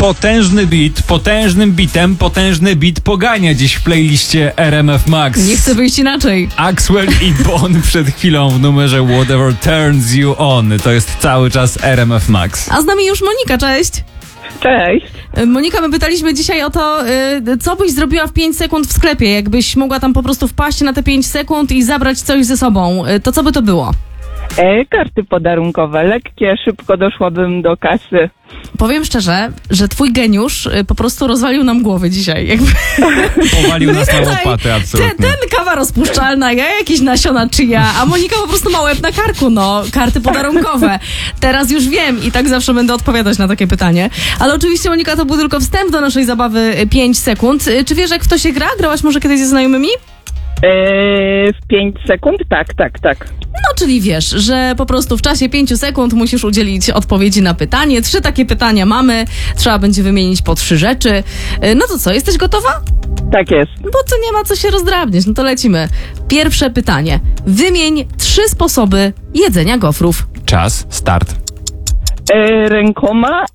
Potężnym bitem, potężny beat pogania dziś w playliście RMF Max. Nie chcę wyjść inaczej. Axwell i Bon przed chwilą w numerze Whatever Turns You On. To jest cały czas RMF Max. A z nami już Monika, cześć. Cześć. Monika, my pytaliśmy dzisiaj o to, co byś zrobiła w 5 sekund w sklepie, jakbyś mogła tam po prostu wpaść na te 5 sekund i zabrać coś ze sobą. To co by to było? Karty podarunkowe, lekkie, szybko doszłabym do kasy. Powiem szczerze, że twój geniusz po prostu rozwalił nam głowy dzisiaj. Powalił nas na łopaty, absolutnie. Ten kawa rozpuszczalna, ja jakieś nasiona chia, a Monika po prostu ma łeb na karku, karty podarunkowe. Teraz już wiem i tak zawsze będę odpowiadać na takie pytanie. Ale oczywiście, Monika, to był tylko wstęp do naszej zabawy 5 sekund. Czy wiesz, jak w to się gra? Grałaś może kiedyś ze znajomymi? W 5 sekund? Tak. No, czyli wiesz, że po prostu w czasie 5 sekund musisz udzielić odpowiedzi na pytanie. 3 takie pytania mamy, trzeba będzie wymienić po 3 rzeczy. No to co, jesteś gotowa? Tak jest. Bo tu nie ma co się rozdrabniać, no to lecimy. Pierwsze pytanie. Wymień 3 sposoby jedzenia gofrów. Czas, start. Rękoma,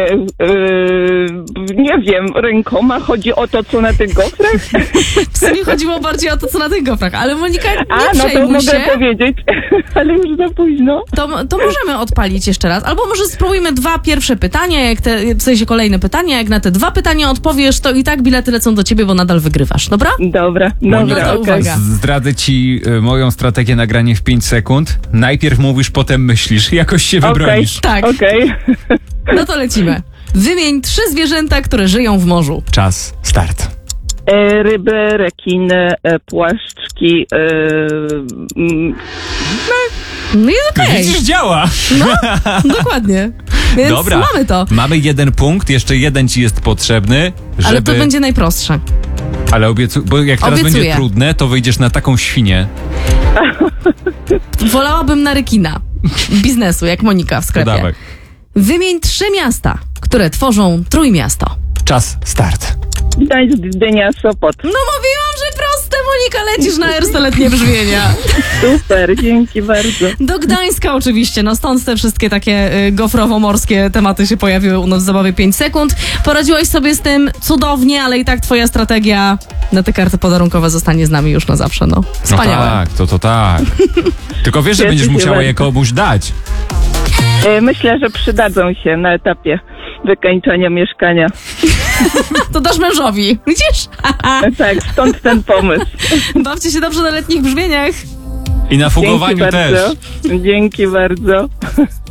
nie wiem, rękoma chodzi o to, co na tych gofrach? W sumie chodziło bardziej o to, co na tych gofrach, ale Monika, nie no to przejmuj się. mogę powiedzieć, ale już za późno. To możemy odpalić jeszcze raz, albo może spróbujmy 2 pierwsze pytania, w sensie kolejne pytania, jak na te 2 pytania odpowiesz, to i tak bilety lecą do ciebie, bo nadal wygrywasz, dobra? Dobra, to okej. uwaga. Zdradzę ci moją strategię na granie w 5 sekund. Najpierw mówisz, potem myślisz. Jakoś się wybronisz. Tak. Okej. No to lecimy. Wymień 3 zwierzęta, które żyją w morzu. Czas, start. Ryby, rekiny, płaszczki, No i okej. Widzisz, działa. Dokładnie. Więc Dobra, mamy to. mamy 1 punkt, jeszcze 1 ci jest potrzebny, żeby... Ale to będzie najprostsze. Ale bo jak teraz Obiecuję. będzie trudne, to wyjdziesz na taką świnię. Wolałabym na rekina biznesu, jak Monika w To sklepie. dawaj. Wymień 3 miasta, które tworzą Trójmiasto. Czas, start. Gdańsk, Gdynia, Sopot. No mówiłam, że proste, Monika, lecisz na R100-letnie brzmienia. Super, dzięki bardzo. Do Gdańska oczywiście, stąd te wszystkie takie gofrowo-morskie tematy się pojawiły u nas w zabawie 5 sekund. Poradziłaś sobie z tym cudownie, ale i tak twoja strategia na te karty podarunkowe zostanie z nami już na zawsze, Wspaniałe. No tak, to tak. Tylko wiesz, że będziesz musiała je komuś dać. Myślę, że przydadzą się na etapie wykańczania mieszkania. To dasz mężowi, widzisz? Tak, stąd ten pomysł. Bawcie się dobrze na letnich brzmieniach. I na fugowaniu Dzięki też. bardzo. Dzięki bardzo.